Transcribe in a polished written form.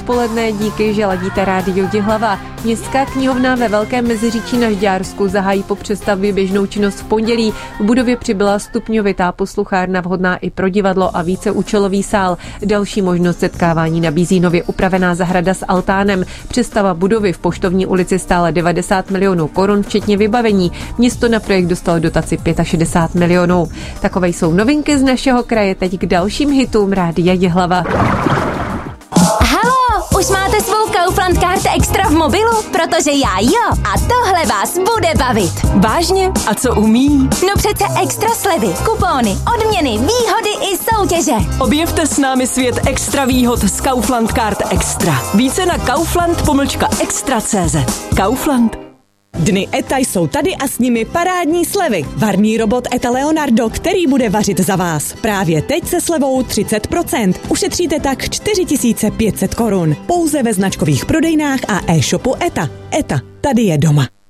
odpoledne, díky, že ladíte rádio Jihlava. Městská knihovna ve Velkém Meziříčí na Žďársku zahájí po přestavbě běžnou činnost v pondělí. V budově přibyla stupňovitá posluchárna vhodná i pro divadlo a víceúčelový sál. Další možnost setkávání nabízí nově upravená zahrada s altánem. Přestava budovy v Poštovní ulici stála 90 milionů korun, včetně vybavení. Město na projekt dostalo dotaci 65 milionů. Takové jsou novinky z našeho kraje, teď k dalším hitům Rádia Jihlava. Haló, už máte svou Kaufland Card Extra v mobilu? Protože já jo. A tohle vás bude bavit. Vážně? A co umí? No přece extra slevy, kupóny, odměny, výhody i soutěže. Objevte s námi svět extra výhod z Kaufland Card Extra. Více na kaufland-extra.cz. Kaufland. Dny ETA jsou tady a s nimi parádní slevy. Varný robot ETA Leonardo, který bude vařit za vás. Právě teď se slevou 30%. Ušetříte tak 4500 korun. Pouze ve značkových prodejnách a e-shopu ETA. ETA, tady je doma.